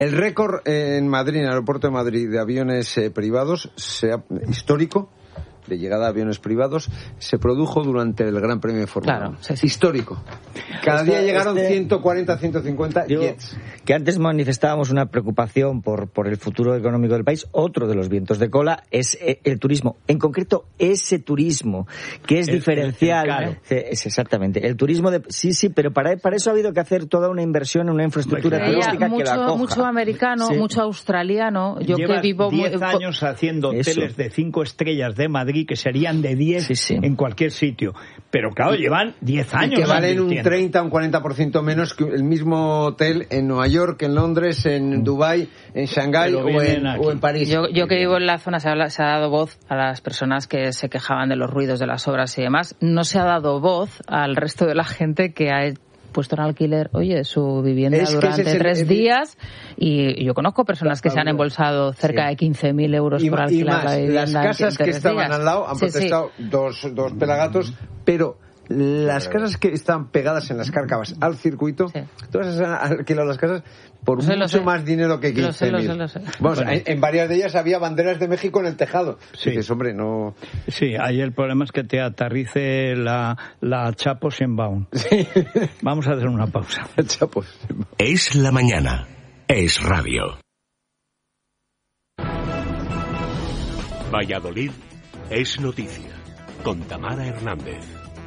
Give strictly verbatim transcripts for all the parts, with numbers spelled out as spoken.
El récord en Madrid, en el aeropuerto de Madrid, de aviones eh, privados, sea histórico, de llegada a aviones privados, se produjo durante el Gran Premio de Fórmula Claro, uno. sí, sí. Histórico. Cada Este, día llegaron este, ciento cuarenta, ciento cincuenta yo, jets. Que antes manifestábamos una preocupación por, por el futuro económico del país. Otro de los vientos de cola es el turismo. En concreto, ese turismo que es el, diferencial. El, el ¿eh? Es exactamente. El turismo de... Sí, sí, pero para, para eso ha habido que hacer toda una inversión en una infraestructura Claro. turística mucho, que la coja. mucho americano, Sí. mucho australiano. Yo Llevas que vivo diez muy... años haciendo Eso. hoteles de cinco estrellas de Madrid que serían de diez Sí, sí. en cualquier sitio. Pero claro, llevan diez años. Y que valen un invirtiendo. treinta, un cuarenta por ciento menos que el mismo hotel en Nueva York, en Londres, en Dubái, en Shanghái Pero o vienen en, aquí. o en París. Yo, yo que vivo en la zona, se ha, se ha dado voz a las personas que se quejaban de los ruidos de las obras y demás. No se ha dado voz al resto de la gente que ha puesto en alquiler, oye, su vivienda Es que durante ese es el- tres el- días, y yo conozco personas que se han embolsado cerca Sí. de quince mil euros y, por y alquilar más, la vivienda. las en casas que tres estaban días. al lado han Sí, sí. protestado dos, dos pelagatos, pero las casas que están pegadas en las cárcavas al circuito, Sí. todas esas han alquilado las casas por Lo sé, lo mucho sé. más dinero que Lo sé, quince lo mil. sé, lo sé. Vamos, Bueno. en, en varias de ellas había banderas de México en el tejado. Sí. Dices, hombre, no... Sí, ahí el problema es que te aterrice la, la Chapos en Baum. Vamos a hacer una pausa. Chapos. Es la mañana. Es radio. Valladolid es noticia. Con Tamara Hernández.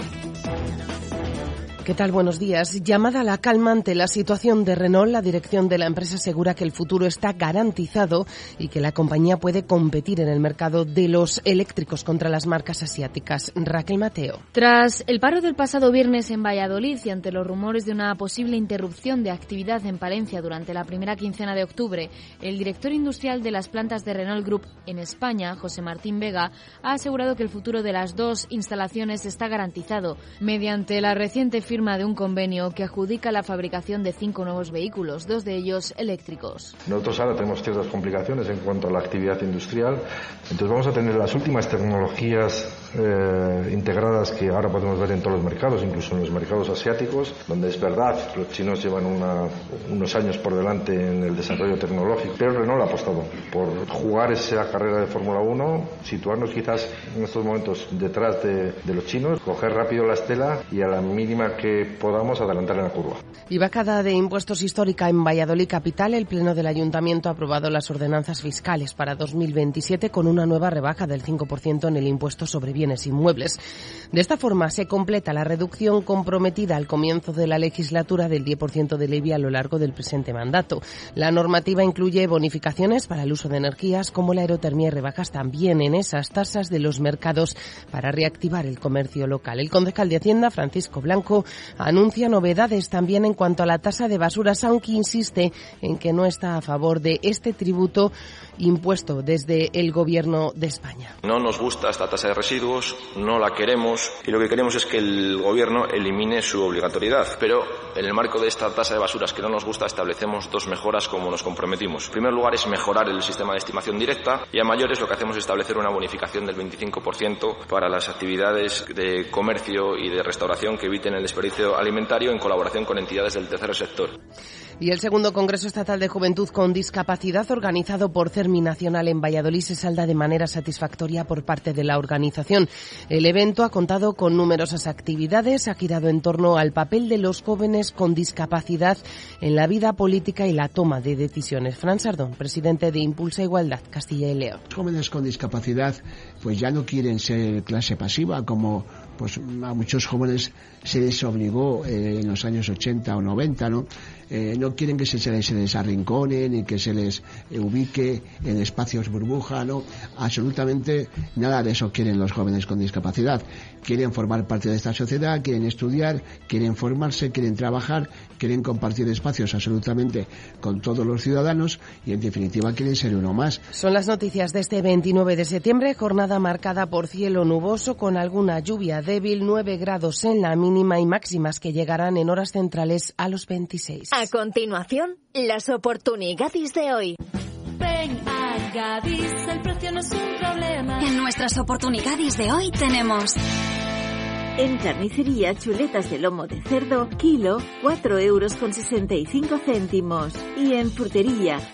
¿Qué tal? Buenos días. Llamada a la calma ante la situación de Renault, la dirección de la empresa asegura que el futuro está garantizado y que la compañía puede competir en el mercado de los eléctricos contra las marcas asiáticas. Raquel Mateo. Tras el paro del pasado viernes en Valladolid y ante los rumores de una posible interrupción de actividad en Palencia durante la primera quincena de octubre, el director industrial de las plantas de Renault Group en España, José Martín Vega, ha asegurado que el futuro de las dos instalaciones está garantizado mediante la reciente firma de un convenio que adjudica la fabricación de cinco nuevos vehículos, dos de ellos eléctricos. Nosotros ahora tenemos ciertas complicaciones en cuanto a la actividad industrial, entonces vamos a tener las últimas tecnologías eh, integradas que ahora podemos ver en todos los mercados, incluso en los mercados asiáticos, donde es verdad, los chinos llevan una, unos años por delante en el desarrollo tecnológico, pero Renault ha apostado por jugar esa carrera de Fórmula uno, situarnos quizás en estos momentos detrás de, de los chinos, coger rápido la estela y a la mínima que podamos adelantar en la curva. Y vacada de impuestos histórica en Valladolid capital, el Pleno del Ayuntamiento ha aprobado las ordenanzas fiscales para dos mil veintisiete con una nueva rebaja del cinco por ciento en el impuesto sobre bienes inmuebles. De esta forma se completa la reducción comprometida al comienzo de la legislatura del diez por ciento del I B I a lo largo del presente mandato. La normativa incluye bonificaciones para el uso de energías como la aerotermia y rebajas también en esas tasas de los mercados para reactivar el comercio local. El concejal de Hacienda, Francisco Blanco, anuncia novedades también en cuanto a la tasa de basuras, aunque insiste en que no está a favor de este tributo impuesto desde el Gobierno de España. No nos gusta esta tasa de residuos, no la queremos y lo que queremos es que el Gobierno elimine su obligatoriedad. Pero en el marco de esta tasa de basuras que no nos gusta establecemos dos mejoras como nos comprometimos. En primer lugar es mejorar el sistema de estimación directa y a mayores lo que hacemos es establecer una bonificación del veinticinco por ciento para las actividades de comercio y de restauración que eviten el desperdicio alimentario en colaboración con entidades del tercer sector. Y el segundo Congreso Estatal de Juventud con Discapacidad, organizado por CERMI Nacional en Valladolid, se salda de manera satisfactoria por parte de la organización. El evento ha contado con numerosas actividades, ha girado en torno al papel de los jóvenes con discapacidad en la vida política y la toma de decisiones. Fran Sardón, presidente de Impulsa Igualdad, Castilla y León. Los jóvenes con discapacidad pues ya no quieren ser clase pasiva, como pues a muchos jóvenes se les obligó eh, en los años ochenta o noventa, ¿no? Eh, no quieren que se, se les, se les arrincone ni que se les eh, ubique en espacios burbuja, ¿no? Absolutamente nada de eso quieren los jóvenes con discapacidad. Quieren formar parte de esta sociedad, quieren estudiar, quieren formarse, quieren trabajar, quieren compartir espacios absolutamente con todos los ciudadanos y en definitiva quieren ser uno más. Son las noticias de este veintinueve de septiembre, jornada marcada por cielo nuboso con alguna lluvia débil, nueve grados en la mínima y máximas que llegarán en horas centrales a los veintiséis. A continuación, las oportunidades de hoy. Ven a Gadis, el precio no es un problema. En nuestras oportunidades de hoy tenemos En carnicería, chuletas de lomo de cerdo, kilo, cuatro euros con sesenta y cinco céntimos. Y en frutería,